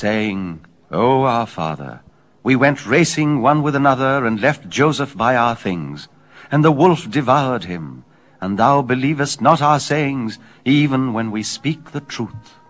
saying, O our Father, we went racing one with another, and left Joseph by our things. And the wolf devoured him, and thou believest not our sayings, even when we speak the truth.